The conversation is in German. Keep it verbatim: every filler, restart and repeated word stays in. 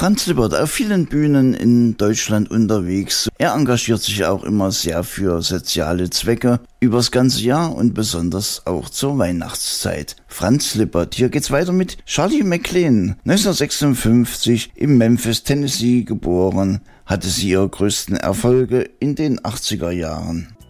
Franz Lippert auf vielen Bühnen in Deutschland unterwegs. Er engagiert sich auch immer sehr für soziale Zwecke übers ganze Jahr und besonders auch zur Weihnachtszeit. Franz Lippert, hier geht's weiter mit Shirley MacLaine. neunzehnhundertsechsundfünfzig in Memphis, Tennessee geboren, hatte sie ihre größten Erfolge in den achtziger Jahren.